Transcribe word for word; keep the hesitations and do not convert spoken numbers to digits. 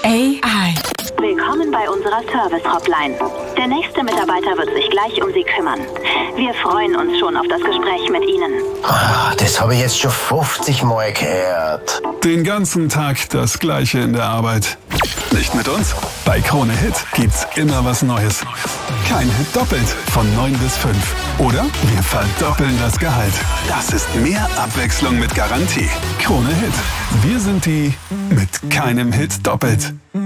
I. Willkommen bei unserer Service-Hotline. Der nächste Mitarbeiter wird sich gleich um Sie kümmern. Wir freuen uns schon auf das Gespräch mit Ihnen. Ah, das habe ich jetzt schon fünfzig Mal gehört. Den ganzen Tag das Gleiche in der Arbeit. Nicht mit uns? Bei Krone Hit gibt's immer was Neues. Kein Hit doppelt von neun bis fünf. Oder wir verdoppeln das Gehalt. Das ist mehr Abwechslung mit Garantie. Krone Hit. Wir sind die mit keinem Hit doppelt.